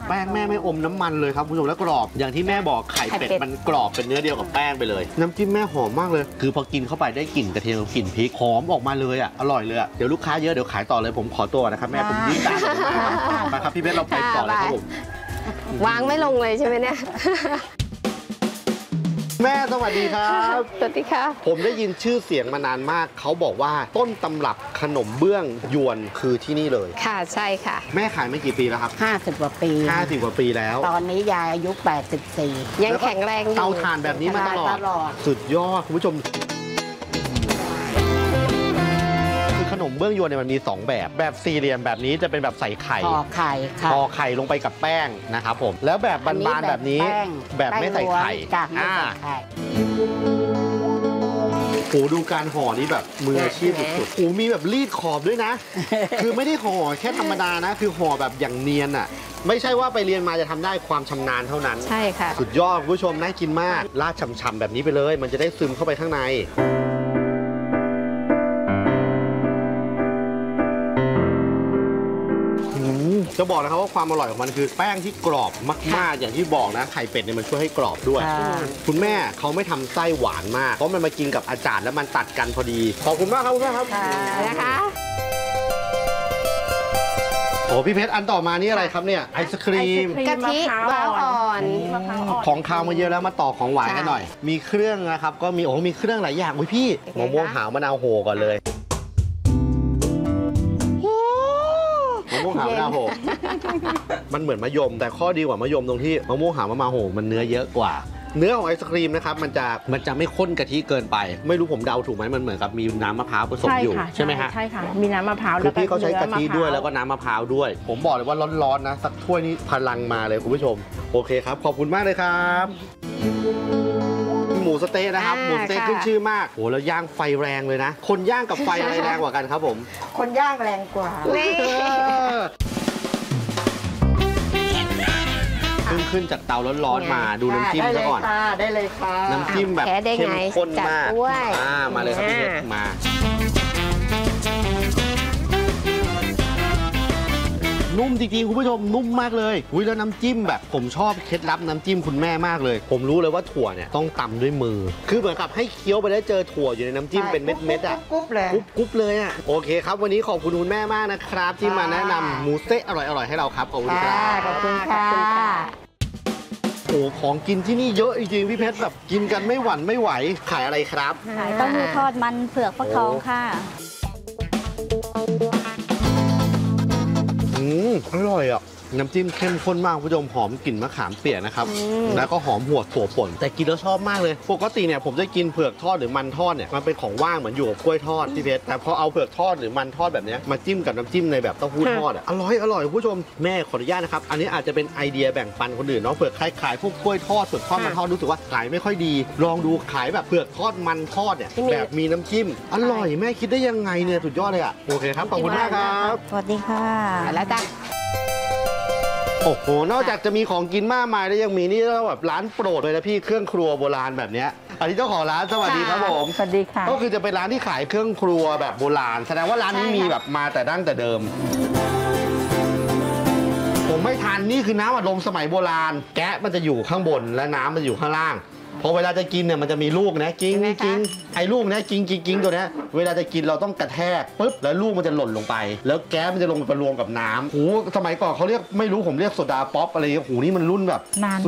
แป้งแม่ไม่อมน้ำมันเลยครับคุณผู้ชมแล้วกรอบอย่างที่แม่บอกไข่เป็ดมันกรอบเป็นเนื้อเดียวกับแป้งไปเลยน้ำจิ้มแม่หอมมากเลยคือพอกินเข้าไปได้กลิ่นกระเทียมกลิ่นพริกหอมออกมาเลยอ่ะอร่อยเลยอ่ะเดี๋ยวลูกค้าเยอะเดี๋ยวขายต่อเลยผมขอตัวนะครับแม่ผมยืดตามมาครับพี่เพชรเราไปต่อเลยครับผมวางไม่ลงเลยใช่ไหมเนี่ยแม่สวัสดีครับสวัสดีค่ะผมได้ยินชื่อเสียงมานานมากเขาบอกว่าต้นตำรับขนมเบื้องยวนคือที่นี่เลยค่ะใช่ค่ะแม่ขายไม่กี่ปีแล้วครับ 50 กว่าปี 50 กว่าปีแล้วตอนนี้ยายอายุ84 ยังแข็งแรงอยู่เตาถ่านแบบนี้มาตลอดสุดยอดคุณผู้ชมขนมเบื้องยวนเนี่ยมันมี2แบบสี่เหลี่ยมแบบนี้จะเป็นแบบใส่ไข่ห่อไข่ห่อไข่ลงไปกับแป้งนะครับผมแล้วแบบบานๆแบบนี้แบบไม่ใส่ไข่โอ้ดูการห่อนี้แบบมืออาชีพสุดๆโอ้มีแบบรีดขอบด้วยนะคือไม่ได้ห่อแค่ธรรมดานะคือห่อแบบอย่างเนียนอ่ะไม่ใช่ว่าไปเรียนมาจะทำได้ความชำนาญเท่านั้นใช่ค่ะสุดยอดคุณผู้ชมน่ากินมากราดฉ่ำๆแบบนี้ไปเลยมันจะได้ซึมเข้าไปข้างในจะบอกนะครับว่าความอร่อยของมันคือแป้งที่กรอบมากๆอย่างที่บอกนะไข่เป็ดเนี่ยมันช่วยให้กรอบด้วยคุณแม่เขาไม่ทำไส้หวานมากเพราะมันมากินกับอาจารย์แล้วมันตัดกันพอดีขอบคุณมากครับคุณแม่ครับนะคะโอ้พี่เพชรอันต่อมานี่อะไรครับเนี่ยไอศครีมกะทิมะพร้าวอ่อนของคาวมาเยอะแล้วมาต่อของหวานกันหน่อยมีเครื่องนะครับก็มีมีเครื่องหลายอย่างอุ้ยพี่มะม่วงหาวมะนาวโหก่อนเลยมะม่วงหาวมะนาวโหมันเหมือนมะยมแต่ข้อดีกว่ามะยมตรงที่มะม่วงหาวมะนาวโหมันเนื้อเยอะกว่าเนื้อของไอศครีมนะครับมันจะไม่ข้นกะทิเกินไปไม่รู้ผมเดาถูกไหมมันเหมือนกับมีน้ำมะพร้าวผสมอยู่ใช่ไหมฮะใช่ค่ะมีน้ำมะพร้าวคือพี่เขาใช้กะทิด้วยแล้วก็น้ำมะพร้าวด้วยผมบอกเลยว่าร้อนๆนะสักถ้วยนี้พลังมาเลยคุณผู้ชมโอเคครับขอบคุณมากเลยครับหมูสเต๊ะนะครับหมูสเต๊ะขึ้นชื่อมากโหแล้วย่างไฟแรงเลยนะคนย่างกับไฟอะไรแรงกว่ากันครับผมคนย่างแรงกว่าขึ้นจากเตาร้อนๆมาดูน้ำจิ้มซะก่อนได้เลยค่ะน้ำจิ้มแบบเข้มข้นมากมาเลยครับพี่เพชรมานุ่มจริงๆคุณผู้ชมนุ่มมากเลยแล้วน้ำจิ้มแบบผมชอบเคล็ดลับน้ำจิ้มคุณแม่มากเลยผมรู้เลยว่าถั่วเนี่ยต้องตำด้วยมือคือเหมือนกับให้เคี้ยวไปแล้วเจอถั่วอยู่ในน้ำจิ้มเป็นเม็ดๆอ่ะกรุบเลยกรุบเลยอ่ะโอเคครับวันนี้ขอบคุณคุณแม่มากนะครับที่มาแนะนำหมูสเต๊ะอร่อยๆให้เราครับขอบคุณครับขอบคุณค่ะโอ้ของกินที่นี่เยอะจริงๆพี่เพชรแบบกินกันไม่หวั่นไม่ไหวขายอะไรครับขายเต้าหู้ทอดมันเผือกฟักทองค่ะอร่อยอ่ะน้ำจิ้มเข้มข้นมากคุณผู้ชมหอมกลิ่นมะขามเปียกนะครับแล้วก็หอมหัวถั่วป่นแต่กินแล้วชอบมากเลยปกติเนี่ยผมจะกินเผือกทอดหรือมันทอดเนี่ยมันเป็นของว่างเหมือนอยู่กับกล้วยทอดพี่เพชรแต่พอเอาเผือกทอดหรือมันทอดแบบนี้มาจิ้มกับน้ำจิ้มในแบบเต้าหู้ทอดอร่อยคุณผู้ชมแม่ขออนุญาตนะครับอันนี้อาจจะเป็นไอเดียแบ่งปันคนอื่นเนาะเผือกขายพวกกล้วยทอดเผือกทอดมันทอดรู้สึกว่าขายไม่ค่อยดีลองดูขายแบบเผือกทอดมันทอดเนี่ยแบบมีน้ำจิ้มอร่อยแม่คิดได้ยังไงเนี่ยสุดยอดเลยอ่ะโอเคครับขอบคุณมากครับสวัสดีค่ะแล้วจ้ะโอ้โหนอกจากจะมีของกินมากมายแล้วยังมีนี่แบบร้านโปรดเลยนะพี่เครื่องครัวโบราณแบบนี้อันนี้เจ้าของร้านสวัสดีครับผมสวัสดีค่ะก็คือจะเป็นร้านที่ขายเครื่องครัวแบบโบราณแสดงว่าร้านนี้มีแบบมาแต่ดั้งแต่เดิมผมไม่ทันนี่คือน้ำอัดลมสมัยโบราณแกะมันจะอยู่ข้างบนและน้ำมันอยู่ข้างล่างพอเวลาจะกินเนี่ยมันจะมีลูกนะกิ้งไอ้ลูกนะกิ้งตัวนี้เวลาจะกินเราต้องกระแทกปุ๊บแล้วลูกมันจะหล่นลงไปแล้วแก๊สมันจะลงไปรวมกับน้ำโอ้สมัยก่อนเขาเรียกไม่รู้ผมเรียกโซดาป๊อปอะไรโอ้โหนี่มันรุ่นแบบ